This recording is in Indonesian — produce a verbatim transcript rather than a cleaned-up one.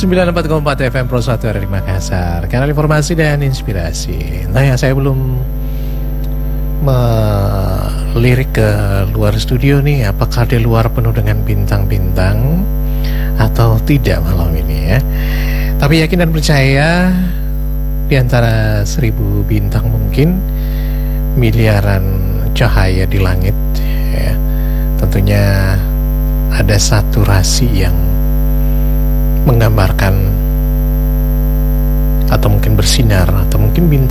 sembilan puluh empat koma empat F M Pro satu R R I Makassar, kanal informasi dan inspirasi. Nah ya, saya belum melirik ke luar studio nih, apakah di luar penuh dengan bintang-bintang atau tidak malam ini ya. Tapi yakin dan percaya, di antara seribu bintang mungkin miliaran cahaya di langit ya, tentunya ada satu rasi yang menggambarkan atau mungkin bersinar atau mungkin bintang